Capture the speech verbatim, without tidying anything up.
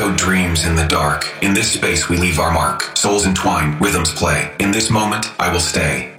echoed dreams in the dark. In this space we leave our mark. Souls entwine, rhythms play. In this moment, I will stay.